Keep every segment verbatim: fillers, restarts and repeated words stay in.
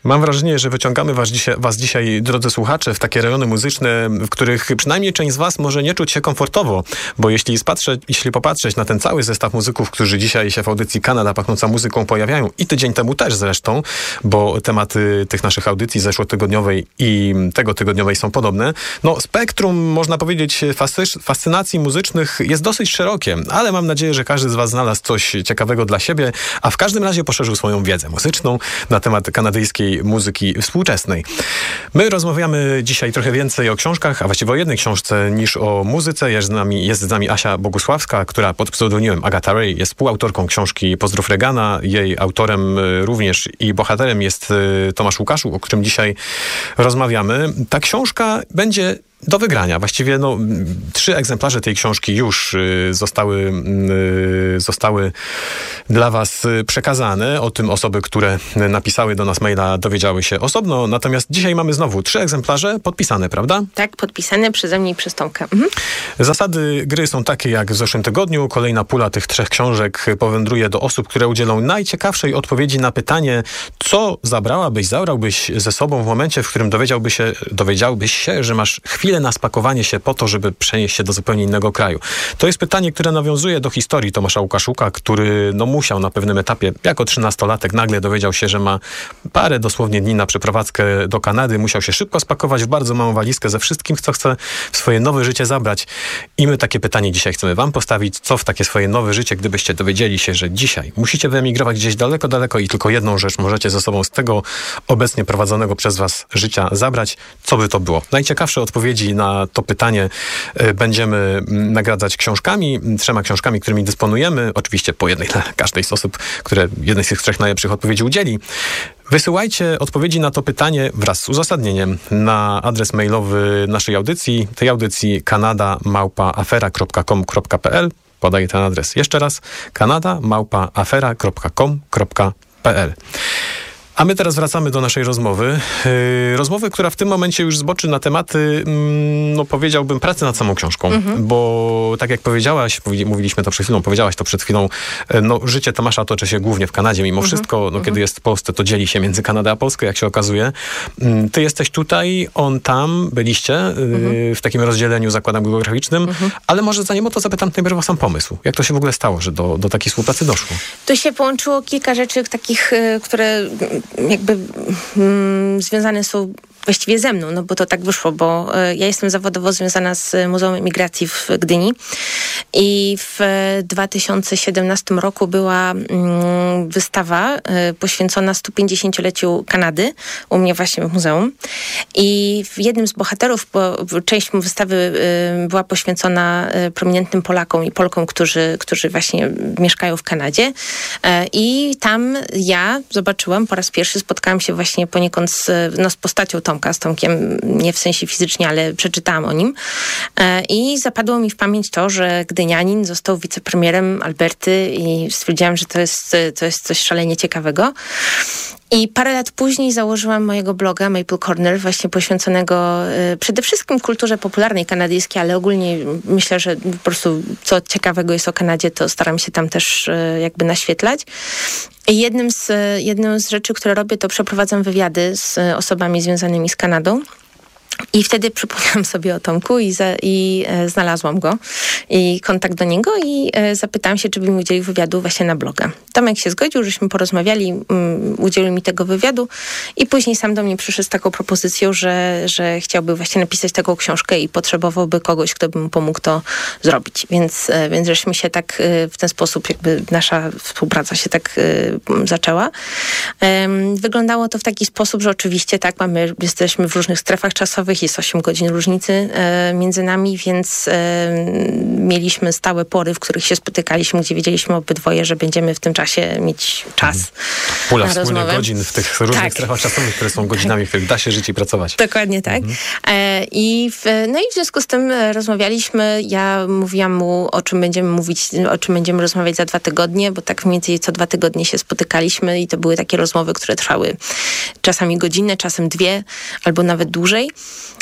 Mam wrażenie, że wyciągamy was dzisiaj, was dzisiaj, drodzy słuchacze, w takie rejony muzyczne, w których przynajmniej część z was może nie czuć się komfortowo, bo jeśli, spatrzeć, jeśli popatrzeć na ten cały zestaw muzyków, którzy dzisiaj się w audycji Kanada Pachnąca Muzyką pojawiają i tydzień temu też zresztą, bo tematy tych naszych audycji zeszłotygodniowej i tego tygodniowej są podobne, no spektrum, można powiedzieć, fascy- fascynacji muzycznych jest dosyć szerokie, ale mam nadzieję, że każdy z was znalazł coś ciekawego dla siebie, a w każdym razie poszerzył swoją wiedzę muzyczną na temat kanadyjskiej muzyki współczesnej. My rozmawiamy dzisiaj trochę więcej o książkach, a właściwie o jednej książce niż o muzyce. Jest z nami, jest z nami Asia Bogusławska, która pod pseudonimem Agatha Ray jest współautorką książki Pozdrów Reagana. Jej autorem również i bohaterem jest Tomasz Łukaszuk, o którym dzisiaj rozmawiamy. Ta książka będzie do wygrania. Właściwie no, trzy egzemplarze tej książki już y, zostały, y, zostały dla was przekazane. O tym osoby, które napisały do nas maila, dowiedziały się osobno. Natomiast dzisiaj mamy znowu trzy egzemplarze podpisane, prawda? Tak, podpisane przeze mnie i przez Tomka. Mhm. Zasady gry są takie jak w zeszłym tygodniu. Kolejna pula tych trzech książek powędruje do osób, które udzielą najciekawszej odpowiedzi na pytanie, co zabrałabyś, zabrałbyś ze sobą w momencie, w którym dowiedziałbyś się, dowiedziałbyś się, że masz chwilę na spakowanie się po to, żeby przenieść się do zupełnie innego kraju. To jest pytanie, które nawiązuje do historii Tomasza Łukaszuka, który no, musiał na pewnym etapie, jako trzynastolatek, nagle dowiedział się, że ma parę dosłownie dni na przeprowadzkę do Kanady. Musiał się szybko spakować w bardzo małą walizkę ze wszystkim, co chce w swoje nowe życie zabrać. I my takie pytanie dzisiaj chcemy wam postawić. Co w takie swoje nowe życie, gdybyście dowiedzieli się, że dzisiaj musicie wyemigrować gdzieś daleko, daleko i tylko jedną rzecz możecie ze sobą z tego obecnie prowadzonego przez was życia zabrać. Co by to było? Najciekawsze odpowiedzi na to pytanie będziemy nagradzać książkami, trzema książkami, którymi dysponujemy. Oczywiście po jednej dla każdej z osób, które jednej z tych trzech najlepszych odpowiedzi udzieli. Wysyłajcie odpowiedzi na to pytanie wraz z uzasadnieniem na adres mailowy naszej audycji, tej audycji kanada małpa afera kropka com kropka p l. Podaję ten adres jeszcze raz. kanada małpa afera kropka com kropka p l. A my teraz wracamy do naszej rozmowy. Yy, rozmowy, która w tym momencie już zboczy na tematy, mm, no powiedziałbym, pracy nad samą książką. Mhm. Bo tak jak powiedziałaś, mówiliśmy to przed chwilą, powiedziałaś to przed chwilą, no życie Tomasza toczy się głównie w Kanadzie. Mimo mhm. wszystko, no, mhm. kiedy jest w Polsce, to dzieli się między Kanadę a Polskę, jak się okazuje. Ty jesteś tutaj, on tam, byliście yy, mhm. w takim rozdzieleniu, zakładam, geograficznym, mhm. ale może zanim o to zapytam najpierw o sam pomysł. Jak to się w ogóle stało, że do, do takiej współpracy doszło? To się połączyło kilka rzeczy takich, które jakby mm, związane są właściwie ze mną, no bo to tak wyszło, bo y, ja jestem zawodowo związana z Muzeum Emigracji w Gdyni i w dwa tysiące siedemnastym roku była y, wystawa y, poświęcona stu pięćdziesięcioleciu Kanady u mnie właśnie w muzeum i w jednym z bohaterów, bo część wystawy y, była poświęcona y, prominentnym Polakom i Polkom, którzy, którzy właśnie mieszkają w Kanadzie y, i tam ja zobaczyłam po raz pierwszy, spotkałam się właśnie poniekąd z, no, z postacią Tomka, z Tomkiem, nie w sensie fizycznie, ale przeczytałam o nim. I zapadło mi w pamięć to, że gdynianin został wicepremierem Alberty i stwierdziłam, że to jest, to jest coś szalenie ciekawego. I parę lat później założyłam mojego bloga Maple Corner, właśnie poświęconego y, przede wszystkim kulturze popularnej kanadyjskiej, ale ogólnie myślę, że po prostu co ciekawego jest o Kanadzie, to staram się tam też y, jakby naświetlać. I jednym z, jedną z rzeczy, które robię, to przeprowadzam wywiady z osobami związanymi z Kanadą. I wtedy przypomniałam sobie o Tomku i, za, i e, znalazłam go i kontakt do niego i e, zapytałam się, czy by mi udzielił wywiadu właśnie na bloga. Tomek się zgodził, żeśmy porozmawiali, um, udzielił mi tego wywiadu i później sam do mnie przyszedł z taką propozycją, że, że chciałby właśnie napisać taką książkę i potrzebowałby kogoś, kto by mu pomógł to zrobić. Więc, e, więc żeśmy się tak e, w ten sposób, jakby nasza współpraca się tak e, zaczęła. E, wyglądało to w taki sposób, że oczywiście tak, mamy, jesteśmy w różnych strefach czasowych, jest osiem godzin różnicy e, między nami, więc e, mieliśmy stałe pory, w których się spotykaliśmy, gdzie wiedzieliśmy obydwoje, że będziemy w tym czasie mieć czas Pula na wspólnych rozmowę. godzin w tych różnych tak. strefach czasowych, które są godzinami, w których da się żyć i pracować. Dokładnie tak. Mhm. E, i w, no i w związku z tym rozmawialiśmy. Ja mówiłam mu, o czym będziemy mówić, o czym będziemy rozmawiać za dwa tygodnie, bo tak mniej więcej co dwa tygodnie się spotykaliśmy i to były takie rozmowy, które trwały czasami godzinę, czasem dwie, albo nawet dłużej.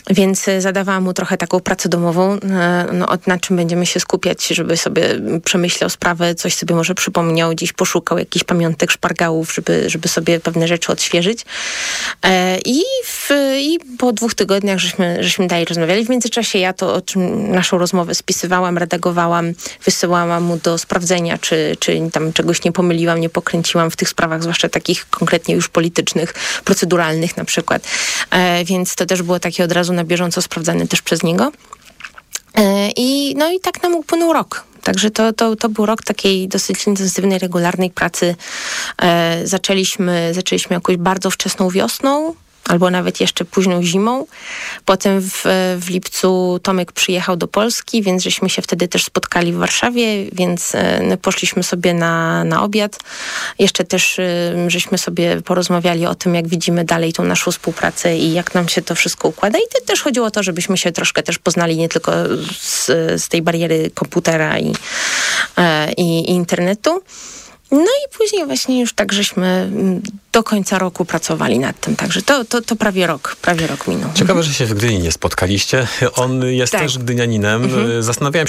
Więc zadawałam mu trochę taką pracę domową, no, na czym będziemy się skupiać, żeby sobie przemyślał sprawę, coś sobie może przypomniał, gdzieś poszukał jakichś pamiątek, szpargałów, żeby, żeby sobie pewne rzeczy odświeżyć. I, w, i po dwóch tygodniach żeśmy, żeśmy dalej rozmawiali. W międzyczasie ja to, o czym naszą rozmowę spisywałam, redagowałam, wysyłałam mu do sprawdzenia, czy, czy tam czegoś nie pomyliłam, nie pokręciłam w tych sprawach, zwłaszcza takich konkretnie już politycznych, proceduralnych na przykład. Więc to też było takie od razu na bieżąco sprawdzany też przez niego. I, no i tak nam upłynął rok. Także to, to, to był rok takiej dosyć intensywnej, regularnej pracy. E, zaczęliśmy, zaczęliśmy jakoś bardzo wczesną wiosną, albo nawet jeszcze późną zimą. Potem w, w lipcu Tomek przyjechał do Polski, więc żeśmy się wtedy też spotkali w Warszawie, więc e, poszliśmy sobie na, na obiad. Jeszcze też e, żeśmy sobie porozmawiali o tym, jak widzimy dalej tą naszą współpracę i jak nam się to wszystko układa. I to też chodziło o to, żebyśmy się troszkę też poznali nie tylko z, z tej bariery komputera i, e, i, i internetu. No i później właśnie już tak, żeśmy do końca roku pracowali nad tym. Także to, to, to prawie rok, prawie rok minął. Ciekawe, że się w Gdyni nie spotkaliście. On jest tak. też gdynianinem. Mhm. Zastanawiałem